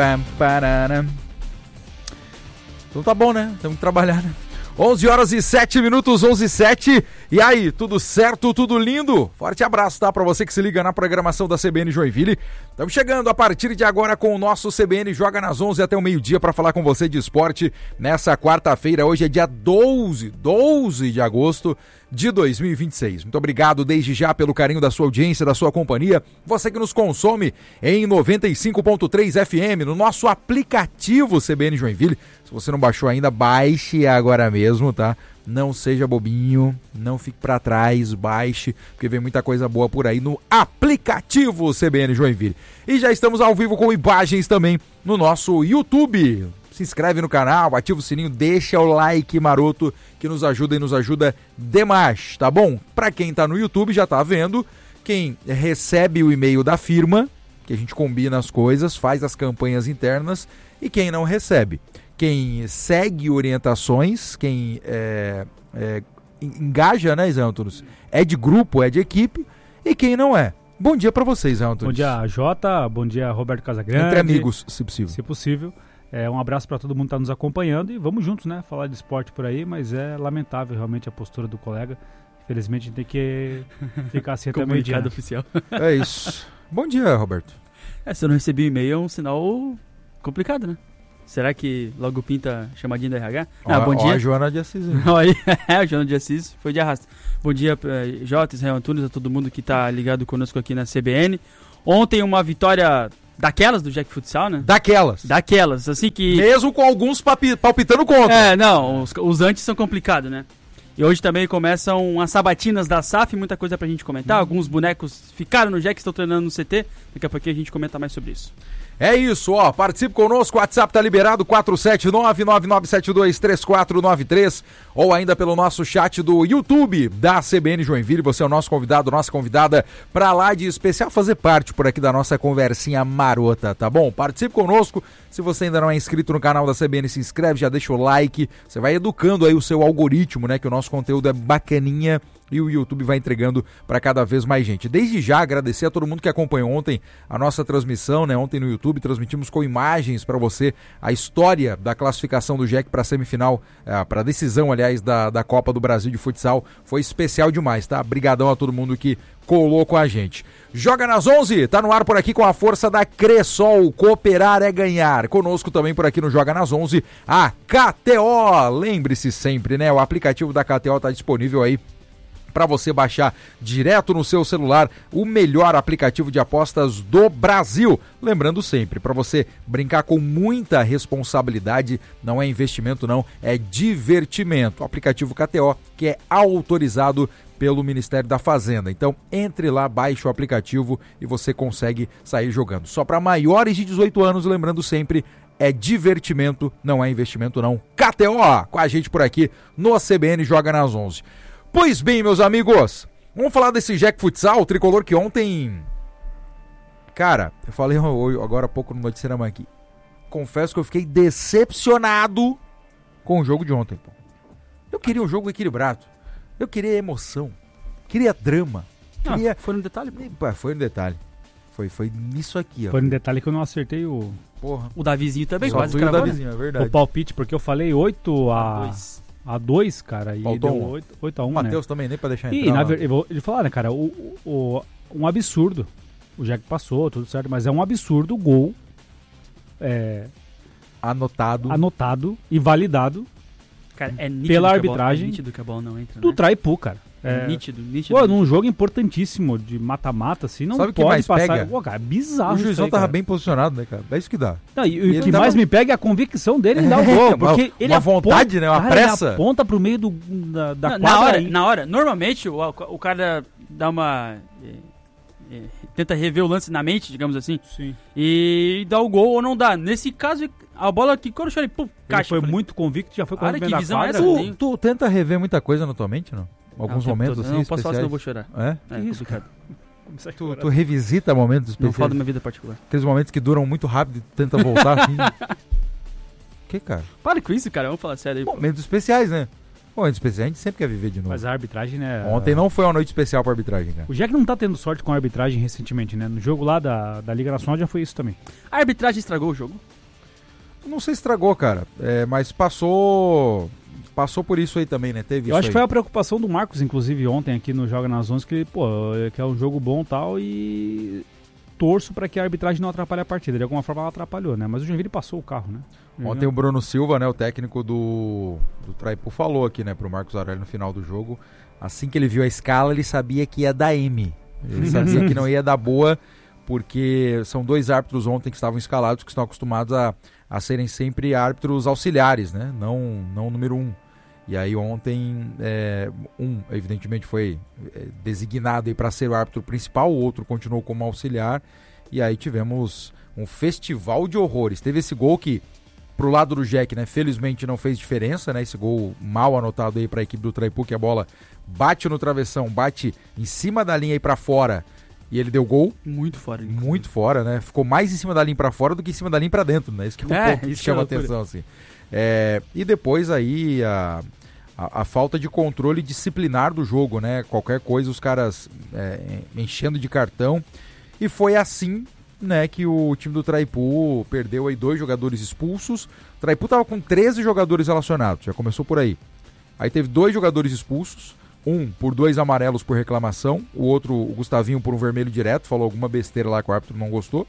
pam, pararam. Então tá bom, né? Temos que trabalhar, né? 11 horas e 7 minutos, 11 e 7. E aí, tudo certo, tudo lindo? Forte abraço, tá? Pra você que se liga na programação da CBN Joinville. Estamos chegando a partir de agora com o nosso CBN Joga nas 11 até o meio-dia para falar com você de esporte nessa quarta-feira. Hoje é dia 12 de agosto de 2026. Muito obrigado desde já pelo carinho da sua audiência, da sua companhia. Você que nos consome em 95.3 FM no nosso aplicativo CBN Joinville. Se você não baixou ainda, baixe agora mesmo, tá? Não seja bobinho, não fique pra trás, baixe, porque vem muita coisa boa por aí no aplicativo CBN Joinville. E já estamos ao vivo com imagens também no nosso YouTube. Se inscreve no canal, ativa o sininho, deixa o like maroto que nos ajuda e nos ajuda demais, tá bom? Pra quem tá no YouTube já tá vendo, quem recebe o e-mail da firma, que a gente combina as coisas, faz as campanhas internas, e quem não recebe. Quem segue orientações, quem engaja, né, Zé Antunes? É de grupo, é de equipe, e quem não é. Bom dia pra vocês, Zé Antunes. Bom dia, Jota, bom dia, Roberto Casagrande. Entre amigos, se possível. Se possível. Um abraço para todo mundo que está nos acompanhando e vamos juntos, né? Falar de esporte por aí, mas é lamentável realmente a postura do colega. Infelizmente a gente tem que ficar assim até meio-dia. Comunicado oficial. É isso. Bom dia, Roberto. Se eu não recebi e-mail é um sinal complicado, né? Será que logo pinta chamadinha da RH? Bom dia. A Joana de Assis. A Joana de Assis foi de arrasto. Bom dia, Jota, Israel Antunes, a todo mundo que está ligado conosco aqui na CBN. Ontem uma vitória daquelas do Jack Futsal, né? Daquelas, assim que... Mesmo com alguns palpitando contra. Não, os antes são complicados, né? E hoje também começam as sabatinas da SAF, muita coisa pra gente comentar. Alguns bonecos ficaram no Jack, estão treinando no CT. Daqui a pouquinho a gente comenta mais sobre isso. É isso, ó, participe conosco, o WhatsApp tá liberado, 479-9972-3493, ou ainda pelo nosso chat do YouTube da CBN Joinville. Você é o nosso convidado, nossa convidada pra lá de especial fazer parte por aqui da nossa conversinha marota, tá bom? Participe conosco, se você ainda não é inscrito no canal da CBN, se inscreve, já deixa o like, você vai educando aí o seu algoritmo, né, que o nosso conteúdo é bacaninha. E o YouTube vai entregando para cada vez mais gente. Desde já, agradecer a todo mundo que acompanhou ontem a nossa transmissão, né? Ontem no YouTube transmitimos com imagens para você a história da classificação do Jack para a semifinal, para a decisão, aliás, da Copa do Brasil de Futsal. Foi especial demais, tá? Brigadão a todo mundo que colou com a gente. Joga nas 11, tá no ar por aqui com a força da Cressol, cooperar é ganhar. Conosco também por aqui no Joga nas 11, a KTO. Lembre-se sempre, né? O aplicativo da KTO tá disponível aí para você baixar direto no seu celular, o melhor aplicativo de apostas do Brasil. Lembrando sempre, para você brincar com muita responsabilidade, não é investimento não, é divertimento. O aplicativo KTO, que é autorizado pelo Ministério da Fazenda. Então, entre lá, baixe o aplicativo e você consegue sair jogando. Só para maiores de 18 anos, lembrando sempre, é divertimento, não é investimento não. KTO, com a gente por aqui no CBN Joga nas 11. Pois bem, meus amigos, vamos falar desse Jack Futsal, o tricolor que ontem... Cara, eu falei agora há pouco no Noticiário aqui. Confesso que eu fiquei decepcionado com o jogo de ontem. Pô. Eu queria um jogo equilibrado. Eu queria emoção. Queria drama. Foi no detalhe, pô. Foi no detalhe. Foi nisso aqui, ó. Foi no detalhe que eu não acertei o Davizinho também, só quase o Davizinho, é verdade. o palpite, porque eu falei 8-2, cara, e faltou deu 8-1, né? Matheus também, nem pra deixar entrar. E, na verdade, eu vou falar, né, cara, um absurdo. O Jack passou, tudo certo, mas é um absurdo o gol anotado e validado, cara, pela arbitragem. É nítido que a bola não entra, do né? Traipu, cara. Nítido. Pô, num jogo importantíssimo de mata-mata, assim, não sabe pode mais passar. Pega? Pô, cara, é bizarro. O juizão aí, tava cara. bem posicionado, né, cara? É isso que dá. Não, e o que mais me pega é a convicção dele em dar o gol. Porque ele uma vontade, né? Uma pressa. Ele aponta pro meio da quadra. Na hora. Normalmente, o cara dá uma... tenta rever o lance na mente, digamos assim. Sim. E dá o gol ou não dá. Nesse caso, a bola que quando eu chorei, caixa. Ele foi muito convicto, já foi correndo que dentro da visão quadra. é essa? Tu tenta rever muita coisa na tua mente, não? Alguns momentos assim, não posso falar, senão eu especiais. vou chorar. É? É isso, cara. Tu revisita momentos Não especiais? falo da minha vida particular. Aqueles momentos que duram muito rápido e tenta voltar assim. Que, cara? Para com isso, cara. Vamos falar sério aí. Momentos especiais, né? Bom, especial a gente sempre quer viver de novo. Mas a arbitragem, né? Ontem não foi uma noite especial pra arbitragem, cara. O Jack não tá tendo sorte com a arbitragem recentemente, né? No jogo lá da Liga Nacional já foi isso também. A arbitragem estragou o jogo? Não sei se estragou, cara. Mas passou por isso aí também, né? Teve Eu acho que foi a preocupação do Marcos, inclusive, ontem aqui no Joga nas 11, que, que é um jogo bom e tal, e torço pra que a arbitragem não atrapalhe a partida. De alguma forma ela atrapalhou, né? Mas o Joinville passou o carro, né? Ontem o Bruno Silva, né, o técnico do Traipu, falou aqui, né, pro Marcos Aurélio no final do jogo. Assim que ele viu a escala, ele sabia que ia dar M. Ele sabia que não ia dar boa, porque são 2 árbitros ontem que estavam escalados, que estão acostumados a serem sempre árbitros auxiliares, né? Não o número 1. E aí ontem, evidentemente foi designado para ser o árbitro principal, o outro continuou como auxiliar, e aí tivemos um festival de horrores. Teve esse gol que, pro lado do Jack, né, felizmente não fez diferença, né? Esse gol mal anotado aí para a equipe do Traipu, que a bola bate no travessão, bate em cima da linha e para fora, e ele deu gol. Muito fora. Inclusive. Muito fora, né? Ficou mais em cima da linha para fora do que em cima da linha para dentro, né? Isso que é um ponto que chama a atenção, assim. E depois aí a falta de controle disciplinar do jogo, né? Qualquer coisa os caras enchendo de cartão. E foi assim, né, que o time do Traipu perdeu aí 2 jogadores expulsos. O Traipu tava com 13 jogadores relacionados, já começou por aí. Aí teve 2 jogadores expulsos, um por 2 amarelos por reclamação, o outro, o Gustavinho, por um vermelho direto, falou alguma besteira lá que o árbitro não gostou.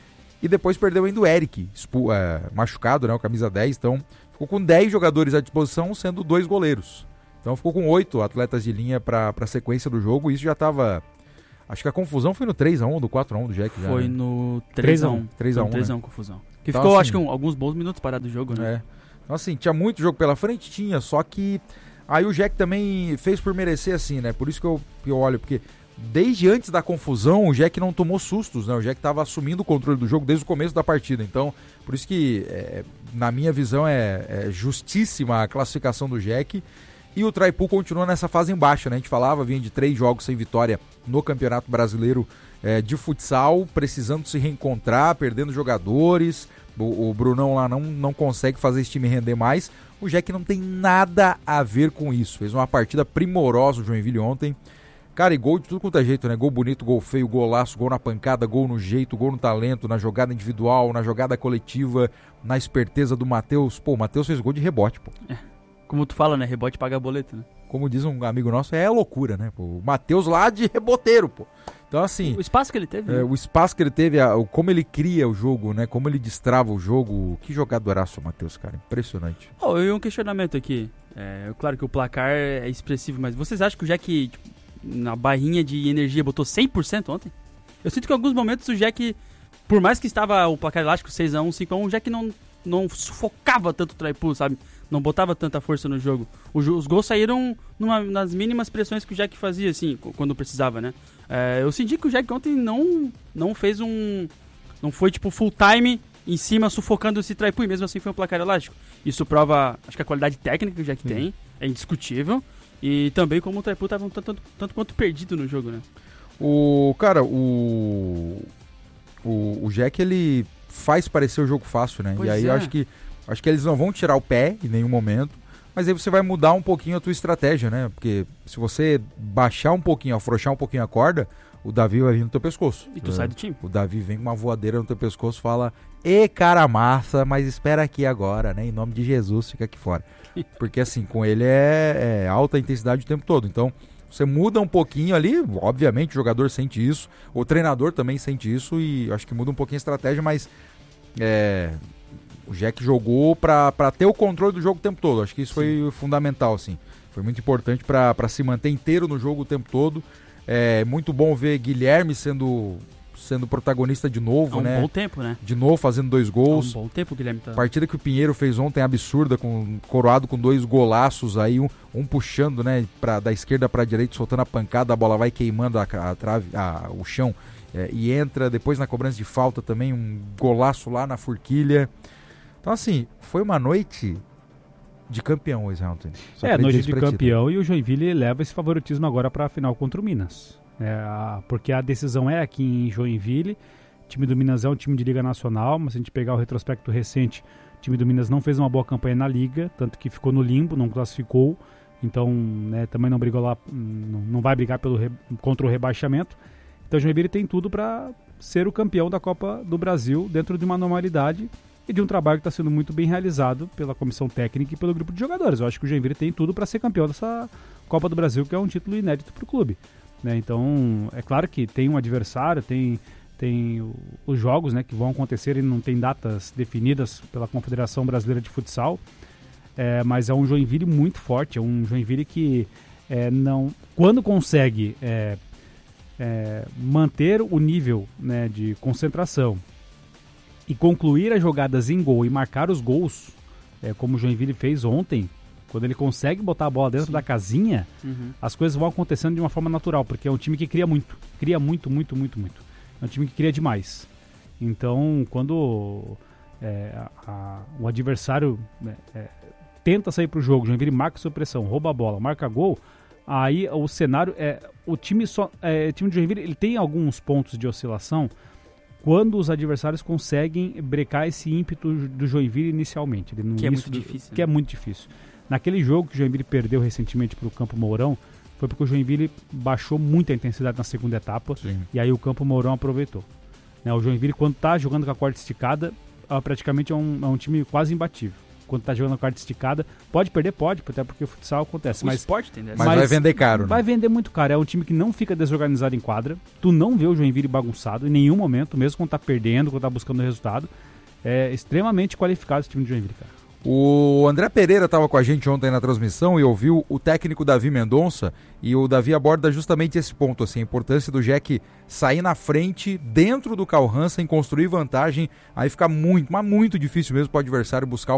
E depois perdeu ainda o Eric, machucado, né, o camisa 10, então ficou com 10 jogadores à disposição, sendo 2 goleiros. Então ficou com 8 atletas de linha para a sequência do jogo, e isso já estava... Acho que a confusão foi no 3x1, do 4x1 do Jack. Foi, né? No 3x1. 3x1, 3x1, né? confusão. Que Então, ficou, assim, acho que alguns bons minutos parado do jogo, né? Então, assim, tinha muito jogo pela frente? Tinha, só que aí o Jack também fez por merecer, assim, né? Por isso que eu olho, porque desde antes da confusão, o Jack não tomou sustos, né? O Jack estava assumindo o controle do jogo desde o começo da partida. Então, por isso que, na minha visão, é justíssima a classificação do Jack. E o Traipu continua nessa fase embaixo, né? A gente falava, vinha de 3 jogos sem vitória no Campeonato Brasileiro de futsal, precisando se reencontrar, perdendo jogadores. O Brunão lá não consegue fazer esse time render mais. O Jack não tem nada a ver com isso. Fez uma partida primorosa o Joinville ontem. Cara, e gol de tudo quanto é jeito, né? Gol bonito, gol feio, golaço, gol na pancada, gol no jeito, gol no talento, na jogada individual, na jogada coletiva, na esperteza do Matheus. Pô, o Matheus fez gol de rebote, pô. Como tu fala, né? Rebote paga boleto, né? Como diz um amigo nosso, é loucura, né? Pô, o Matheus lá de reboteiro, pô. Então, assim... O espaço que ele teve. Né? O espaço que ele teve, como ele cria o jogo, né? Como ele destrava o jogo. Que jogadoraço o Matheus, cara. Impressionante. E um questionamento aqui. Claro que o placar é expressivo, mas vocês acham que o Jack, tipo, na barrinha de energia, botou 100% ontem? Eu sinto que em alguns momentos o Jack, por mais que estava o placar elástico 6x1, 5x1, o Jack não sufocava tanto o Traipu, sabe? Não botava tanta força no jogo. Os gols saíram nas mínimas pressões que o Jack fazia, assim, quando precisava, né? Eu senti que o Jack ontem não fez não foi, tipo, full time em cima, sufocando esse Traipu, e mesmo assim foi um placar elástico. Isso prova, acho que a qualidade técnica que o Jack tem, é indiscutível. E também como o Traipu estava tanto quanto perdido no jogo, né? O Jack, ele faz parecer o jogo fácil, né? Pois e aí eu acho que eles não vão tirar o pé em nenhum momento, mas aí você vai mudar um pouquinho a tua estratégia, né? Porque se você baixar um pouquinho, afrouxar um pouquinho a corda, o Davi vai vir no teu pescoço. E tu sai do time. O Davi vem com uma voadeira no teu pescoço e fala: cara massa, mas espera aqui agora, né? Em nome de Jesus, fica aqui fora. Porque assim, com ele é alta intensidade o tempo todo. Então, você muda um pouquinho ali, obviamente o jogador sente isso, o treinador também sente isso, e acho que muda um pouquinho a estratégia, mas o Jack jogou pra ter o controle do jogo o tempo todo. Acho que isso foi fundamental, assim. Foi muito importante pra se manter inteiro no jogo o tempo todo. É muito bom ver Guilherme sendo protagonista de novo, né? Há um bom tempo, né? De novo fazendo 2 gols. Há um bom tempo o Guilherme tá... Partida que o Pinheiro fez ontem absurda, coroado com 2 golaços aí, um puxando, né, da esquerda pra direita, soltando a pancada, a bola vai queimando a trave, o chão, e entra. Depois na cobrança de falta também, um golaço lá na forquilha. Então, assim, foi uma noite de campeão, Wesley Anthony. Noite de campeão, e o Joinville leva esse favoritismo agora para a final contra o Minas. Porque a decisão é aqui em Joinville. O time do Minas é um time de Liga Nacional, mas se a gente pegar o retrospecto recente, o time do Minas não fez uma boa campanha na Liga, tanto que ficou no limbo, não classificou. Então, né, também não brigou lá, não vai brigar contra o rebaixamento. Então o Joinville tem tudo para ser o campeão da Copa do Brasil dentro de uma normalidade e de um trabalho que está sendo muito bem realizado pela comissão técnica e pelo grupo de jogadores. Eu acho que o Joinville tem tudo para ser campeão dessa Copa do Brasil, que é um título inédito para o clube. Né? Então, é claro que tem um adversário, tem os jogos, né, que vão acontecer e não tem datas definidas pela Confederação Brasileira de Futsal, mas é um Joinville muito forte, é um Joinville que quando consegue manter o nível, né, de concentração e concluir as jogadas em gol e marcar os gols, como o Joinville fez ontem, quando ele consegue botar a bola dentro da casinha, as coisas vão acontecendo de uma forma natural, porque é um time que cria muito, muito. É um time que cria demais. Então, quando o adversário tenta sair pro jogo, o Joinville marca sua pressão, rouba a bola, marca gol, aí o cenário o time do Joinville, ele tem alguns pontos de oscilação quando os adversários conseguem brecar esse ímpeto do Joinville inicialmente. É muito difícil. Que é muito difícil. Naquele jogo que o Joinville perdeu recentemente pro Campo Mourão, foi porque o Joinville baixou muito a intensidade na segunda etapa. Sim. E aí o Campo Mourão aproveitou. Né, o Joinville, quando está jogando com a corda esticada, praticamente é um time quase imbatível. Quando está jogando com a corda esticada, pode perder, até porque o futsal acontece. O esporte tem dessa. Mas vai vender caro, né? Vai vender muito caro. É um time que não fica desorganizado em quadra. Tu não vê o Joinville bagunçado em nenhum momento, mesmo quando está perdendo, quando está buscando o resultado. É extremamente qualificado esse time de Joinville, cara. O André Pereira estava com a gente ontem na transmissão e ouviu o técnico Davi Mendonça, e o Davi aborda justamente esse ponto, assim, a importância do Jack sair na frente dentro do Carl Hansen, construir vantagem, aí fica muito difícil mesmo para o adversário buscar